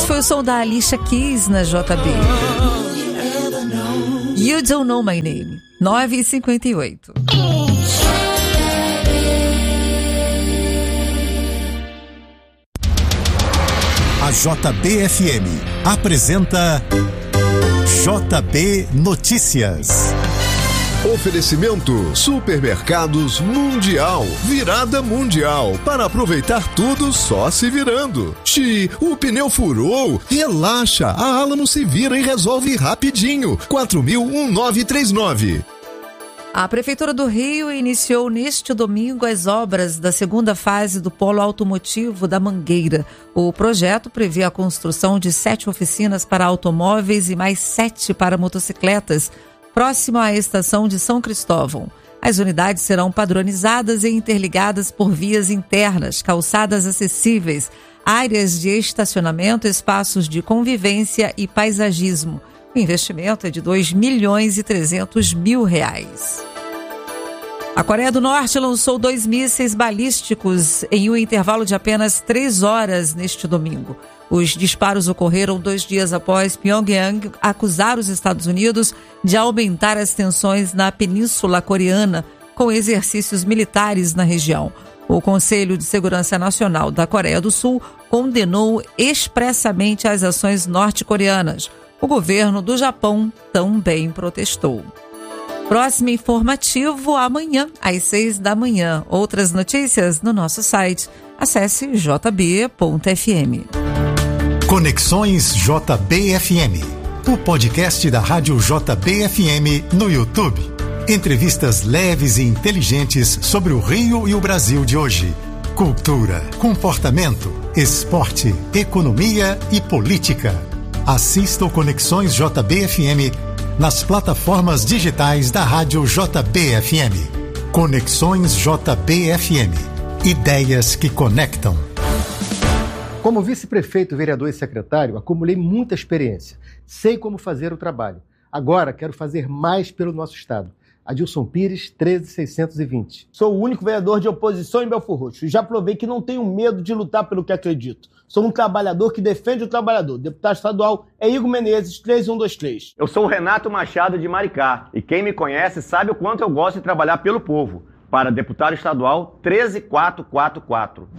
foi o som da Alicia Keys na JB. You Don't Know My Name, 9h58. A JBFM apresenta JB Notícias. Oferecimento Supermercados Mundial. Virada mundial. Para aproveitar tudo só se virando. O pneu furou. Relaxa, a Alamo se vira e resolve rapidinho. 4000-1939. A Prefeitura do Rio iniciou neste domingo as obras da segunda fase do Polo Automotivo da Mangueira. O projeto prevê a construção de 7 oficinas para automóveis e mais 7 para motocicletas, próximo à estação de São Cristóvão. As unidades serão padronizadas e interligadas por vias internas, calçadas acessíveis, áreas de estacionamento, espaços de convivência e paisagismo. O investimento é de R$2.300.000. A Coreia do Norte lançou 2 mísseis balísticos em um intervalo de apenas 3 horas neste domingo. Os disparos ocorreram 2 dias após Pyongyang acusar os Estados Unidos de aumentar as tensões na Península Coreana com exercícios militares na região. O Conselho de Segurança Nacional da Coreia do Sul condenou expressamente as ações norte-coreanas. O governo do Japão também protestou. Próximo informativo amanhã, às 6 da manhã. Outras notícias no nosso site. Acesse jb.fm. Conexões JBFM, o podcast da Rádio JBFM no YouTube. Entrevistas leves e inteligentes sobre o Rio e o Brasil de hoje. Cultura, comportamento, esporte, economia e política. Assista o Conexões JBFM nas plataformas digitais da Rádio JBFM. Conexões JBFM. Ideias que conectam. Como vice-prefeito, vereador e secretário, acumulei muita experiência. Sei como fazer o trabalho. Agora quero fazer mais pelo nosso estado. Adilson Pires, 13620. Sou o único vereador de oposição em Belford Roxo e já provei que não tenho medo de lutar pelo que acredito. Sou um trabalhador que defende o trabalhador. Deputado estadual é Igor Menezes, 3123. Eu sou o Renato Machado de Maricá e quem me conhece sabe o quanto eu gosto de trabalhar pelo povo. Para deputado estadual, 13444.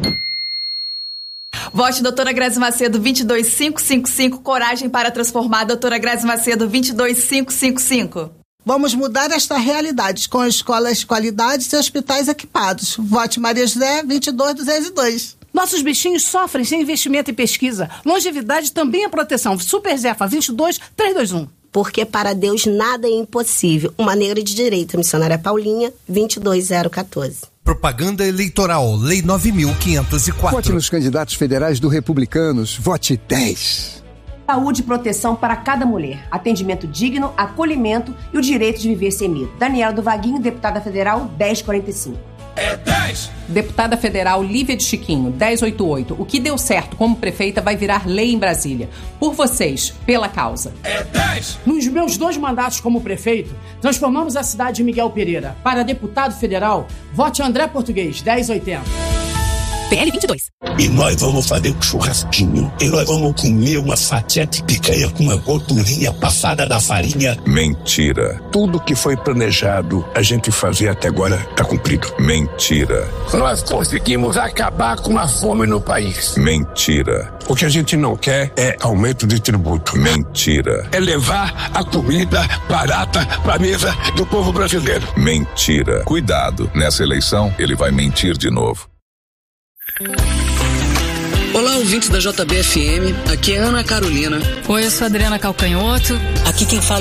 Vote doutora Grazi Macedo, 22555. Coragem para transformar. Doutora Grazi Macedo, 22555. Vamos mudar esta realidade com escolas de qualidade e hospitais equipados. Vote Maria José, 22202. Nossos bichinhos sofrem sem investimento em pesquisa. Longevidade também é proteção. Super Zefa, 22321. Porque para Deus nada é impossível. Uma negra de direita, missionária Paulinha, 22014. Propaganda eleitoral, Lei 9.504. Vote nos candidatos federais do Republicanos. Vote 10. Saúde e proteção para cada mulher. Atendimento digno, acolhimento e o direito de viver sem medo. Daniela do Vaguinho, deputada federal, 1045. É 10! Deputada federal Lívia de Chiquinho, 1088. O que deu certo como prefeita vai virar lei em Brasília. Por vocês, pela causa. É 10! Nos meus 2 mandatos como prefeito, transformamos a cidade de Miguel Pereira. Para deputado federal, vote André Português, 1080. PL 22. E nós vamos fazer um churrasquinho. E nós vamos comer uma fatia de picanha com uma gordurinha passada da farinha. Mentira. Tudo que foi planejado a gente fazer até agora tá cumprido. Mentira. Nós conseguimos acabar com a fome no país. Mentira. O que a gente não quer é aumento de tributo. Mentira. É levar a comida barata pra mesa do povo brasileiro. Mentira. Cuidado, nessa eleição ele vai mentir de novo. Olá, ouvintes da JBFM, aqui é Ana Carolina. Oi, eu sou Adriana Calcanhoto. Aqui quem fala